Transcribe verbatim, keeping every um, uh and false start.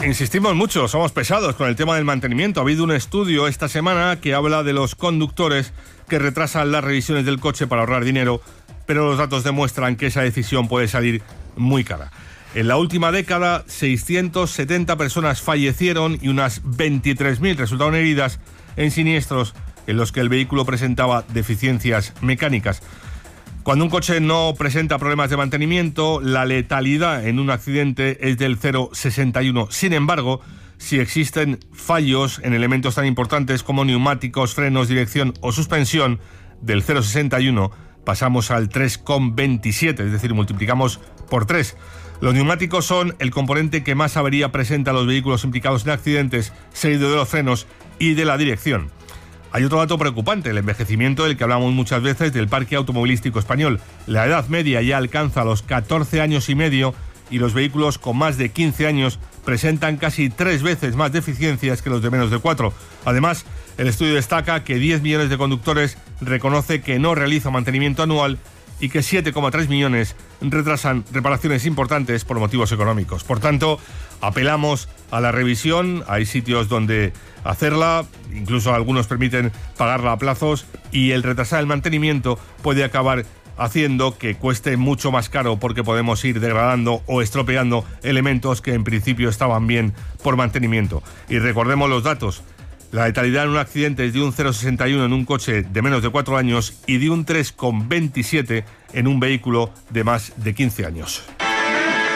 insistimos mucho, somos pesados con el tema del mantenimiento. Ha habido un estudio esta semana que habla de los conductores que retrasan las revisiones del coche para ahorrar dinero, pero los datos demuestran que esa decisión puede salir muy cara. En la última década, seiscientas setenta personas fallecieron y unas veintitrés mil resultaron heridas en siniestros en los que el vehículo presentaba deficiencias mecánicas. Cuando un coche no presenta problemas de mantenimiento, la letalidad en un accidente es del cero coma sesenta y uno. Sin embargo, si existen fallos en elementos tan importantes como neumáticos, frenos, dirección o suspensión, del cero coma sesenta y uno pasamos al tres coma veintisiete, es decir, multiplicamos por tres. Los neumáticos son el componente que más avería presenta a los vehículos implicados en accidentes, seguido de los frenos y de la dirección. Hay otro dato preocupante, el envejecimiento del que hablamos muchas veces del parque automovilístico español. La edad media ya alcanza los catorce años y medio y los vehículos con más de quince años presentan casi tres veces más deficiencias que los de menos de cuatro. Además, el estudio destaca que diez millones de conductores reconoce que no realiza mantenimiento anual y que siete coma tres millones retrasan reparaciones importantes por motivos económicos. Por tanto, apelamos a la revisión. Hay sitios donde hacerla, incluso algunos permiten pagarla a plazos, y el retrasar el mantenimiento puede acabar haciendo que cueste mucho más caro porque podemos ir degradando o estropeando elementos que en principio estaban bien por mantenimiento. Y recordemos los datos. La letalidad en un accidente es de un cero coma sesenta y uno en un coche de menos de cuatro años y de un tres coma veintisiete en un vehículo de más de quince años.